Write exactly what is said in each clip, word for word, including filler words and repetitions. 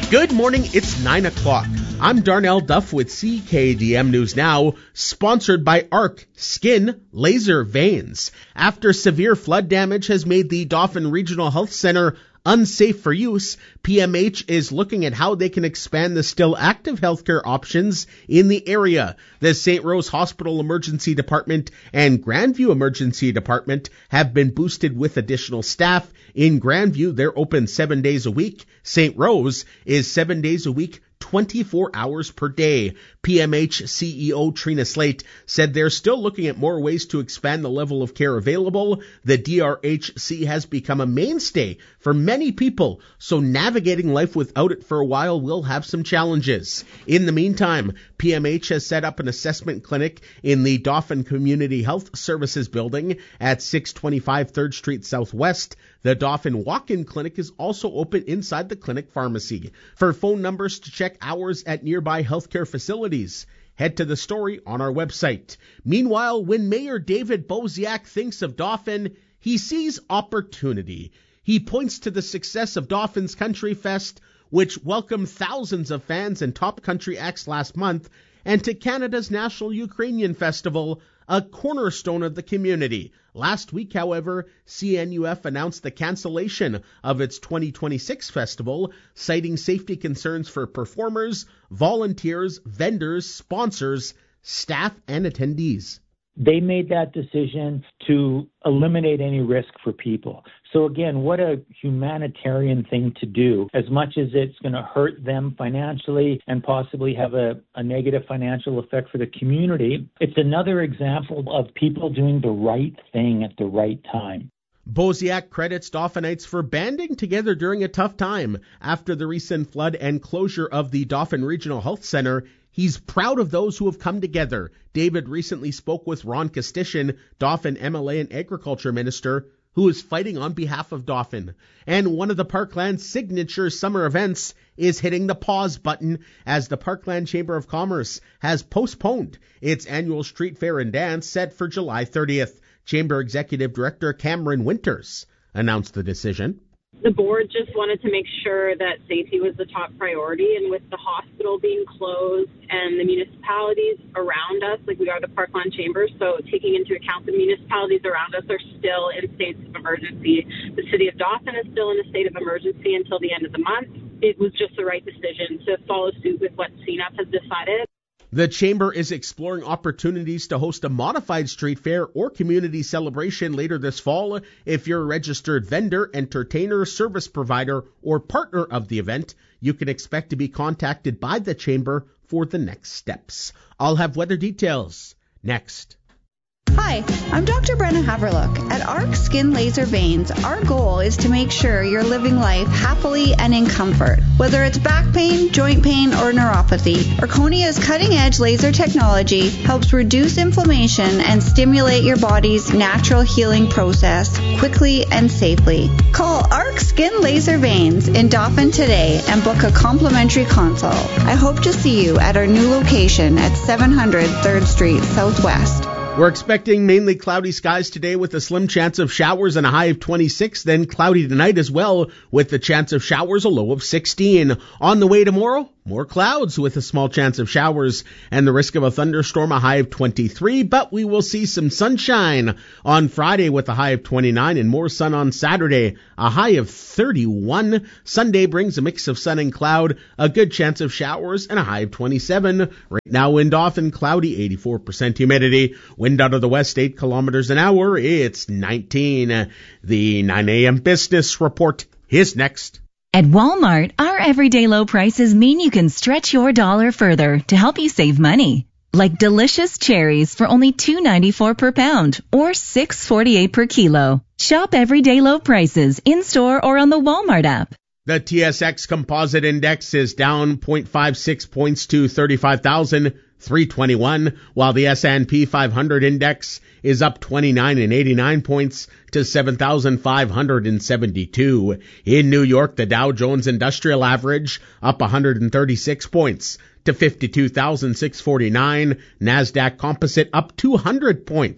Good morning, it's nine o'clock. I'm Darnell Duff with C K D M News Now, sponsored by ARC Skin Laser Veins. After severe flood damage has made the Dauphin Regional Health Center unsafe for use, P M H is looking at how they can expand the still active healthcare options in the area. The Saint Rose Hospital Emergency Department and Grandview Emergency Department have been boosted with additional staff. In Grandview, they're open seven days a week. Saint Rose is seven days a week, twenty-four hours per day. P M H C E O Trina Slate said they're still looking at more ways to expand the level of care available. The D R H C has become a mainstay for many people, so navigating life without it for a while will have some challenges. In the meantime, P M H has set up an assessment clinic in the Dauphin Community Health Services building at six twenty-five third Street Southwest. The Dauphin Walk-In Clinic is also open inside the clinic pharmacy. For phone numbers to check hours at nearby healthcare facilities, head to the story on our website. Meanwhile, when Mayor David Boziak thinks of Dauphin, he sees opportunity. He points to the success of Dauphin's Country Fest, which welcomed thousands of fans and top country acts last month, and to Canada's National Ukrainian Festival, a cornerstone of the community. Last week, however, C N U F announced the cancellation of its twenty twenty-six festival, citing safety concerns for performers, volunteers, vendors, sponsors, staff, and attendees. They made that decision to eliminate any risk for people. So again, what a humanitarian thing to do. As much as it's going to hurt them financially and possibly have a, a negative financial effect for the community, it's another example of people doing the right thing at the right time. Boziak credits Dauphinites for banding together during a tough time. After the recent flood and closure of the Dauphin Regional Health Center, he's proud of those who have come together. David recently spoke with Ron Kostishin, Dauphin M L A and Agriculture Minister, who is fighting on behalf of Dauphin. And one of the Parkland's signature summer events is hitting the pause button as the Parkland Chamber of Commerce has postponed its annual street fair and dance set for July thirtieth. Chamber Executive Director Cameron Winters announced the decision. The board just wanted to make sure that safety was the top priority, and with the hospital being closed and the municipalities around us, like we are the Parkland Chamber, so taking into account the municipalities around us are still in states of emergency. The city of Dauphin is still in a state of emergency until the end of the month. It was just the right decision to follow suit with what C N F has decided. The Chamber is exploring opportunities to host a modified street fair or community celebration later this fall. If you're a registered vendor, entertainer, service provider, or partner of the event, you can expect to be contacted by the Chamber for the next steps. I'll have weather details next. Hi, I'm Doctor Brenna Haverlook. At ARC Skin Laser Veins, our goal is to make sure you're living life happily and in comfort. Whether it's back pain, joint pain, or neuropathy, Erconia's cutting-edge laser technology helps reduce inflammation and stimulate your body's natural healing process quickly and safely. Call ARC Skin Laser Veins in Dauphin today and book a complimentary consult. I hope to see you at our new location at seven hundred third Street Southwest. We're expecting mainly cloudy skies today with a slim chance of showers and a high of twenty-six, then cloudy tonight as well with the chance of showers, a low of sixteen. On the way tomorrow, more clouds with a small chance of showers and the risk of a thunderstorm, a high of twenty-three, but we will see some sunshine on Friday with a high of twenty-nine and more sun on Saturday, a high of thirty-one. Sunday brings a mix of sun and cloud, a good chance of showers and a high of twenty-seven. Right now in Dauphin, cloudy, eighty-four percent humidity. Wind out of the west, eight kilometers an hour. It's nineteen. The nine a.m. Business Report is next. At Walmart, our everyday low prices mean you can stretch your dollar further to help you save money. Like delicious cherries for only two dollars and ninety-four cents per pound or six dollars and forty-eight cents per kilo. Shop everyday low prices in-store or on the Walmart app. The T S X Composite Index is down zero point five six points to thirty-five thousand three hundred twenty-one, while the S and P five hundred Index is up twenty-nine and eighty-nine points to seven thousand five hundred seventy-two. In New York, the Dow Jones Industrial Average up one hundred thirty-six points to fifty-two thousand six hundred forty-nine. NASDAQ Composite up two hundred points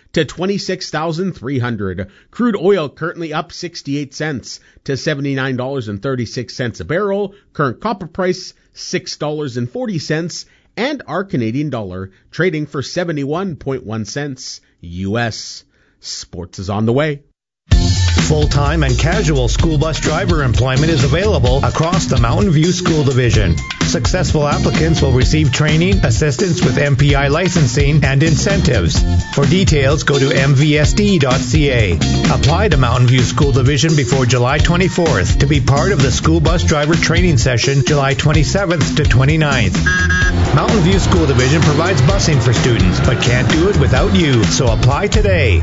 to twenty-six thousand three hundred dollars. Crude oil currently up sixty-eight cents to seventy-nine dollars and thirty-six cents a barrel. Current copper price six dollars and forty cents. And our Canadian dollar trading for seventy-one point one cents U S. Sports is on the way. Full-time and casual school bus driver employment is available across the Mountain View School Division. Successful applicants will receive training, assistance with M P I licensing, and incentives. For details, go to m v s d dot c a. Apply to Mountain View School Division before July twenty-fourth to be part of the school bus driver training session July twenty-seventh to twenty-ninth. Mountain View School Division provides busing for students, but can't do it without you, so apply today.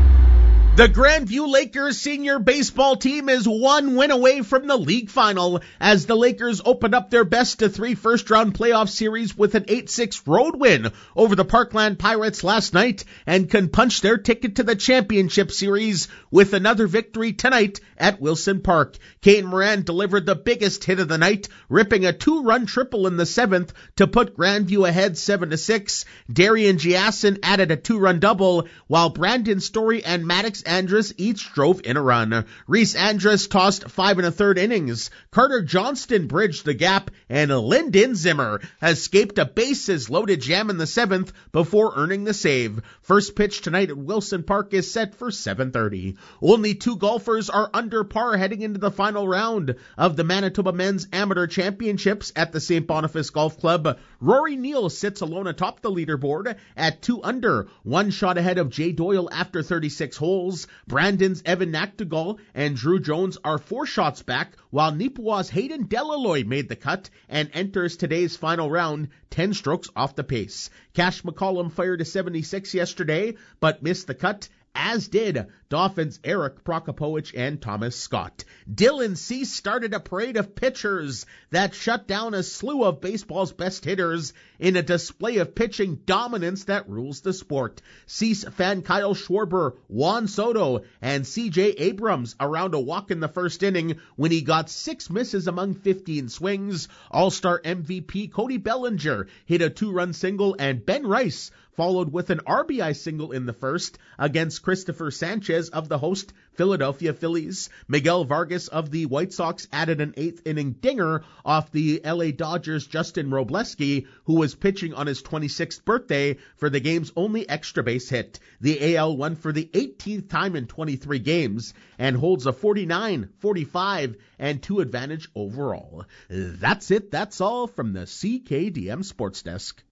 The Grandview Lakers senior baseball team is one win away from the league final as the Lakers opened up their best-of-three first-round playoff series with an eight six road win over the Parkland Pirates last night and can punch their ticket to the championship series with another victory tonight at Wilson Park. Kane Moran delivered the biggest hit of the night, ripping a two-run triple in the seventh to put Grandview ahead seven to six. Darian Giasson added a two-run double, while Brandon Story and Maddox Andrus each drove in a run. Reese Andrus tossed five and a third innings. Carter Johnston bridged the gap, and Lyndon Zimmer escaped a bases-loaded jam in the seventh before earning the save. First pitch tonight at Wilson Park is set for seven thirty. Only two golfers are under par heading into the final round of the Manitoba Men's Amateur Championships at the Saint Boniface Golf Club. Rory Neal sits alone atop the leaderboard at two under, one shot ahead of Jay Doyle after thirty-six holes. Brandon's Evan Nactegal and Drew Jones are four shots back, while Nipua's Hayden Delaloy made the cut and enters today's final round ten strokes off the pace. Cash McCollum fired a seventy-six yesterday, but missed the cut, as did Dauphin's Eric Prokopowicz and Thomas Scott. Dylan Cease started a parade of pitchers that shut down a slew of baseball's best hitters in a display of pitching dominance that rules the sport. Cease fan Kyle Schwarber, Juan Soto, and C J Abrams around a walk in the first inning when he got six misses among fifteen swings. All-Star M V P Cody Bellinger hit a two-run single, and Ben Rice followed with an R B I single in the first against Christopher Sanchez of the host Philadelphia Phillies. Miguel Vargas of the White Sox added an eighth inning dinger off the L A Dodgers' Justin Robleski, who was pitching on his twenty-sixth birthday for the game's only extra base hit. The A L won for the eighteenth time in twenty-three games and holds a forty-nine, forty-five, and two advantage overall. That's it. That's all from the C K D M Sports Desk.